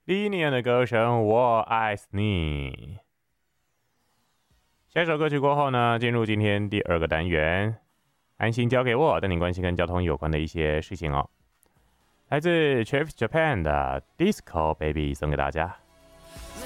李念的歌声《我爱你》。下一首歌曲过后呢，进入今天第2个单元，安心交给我，带你关心跟交通有关的一些事情哦。来自 Travis Japan 的 Disco Baby 送给大家。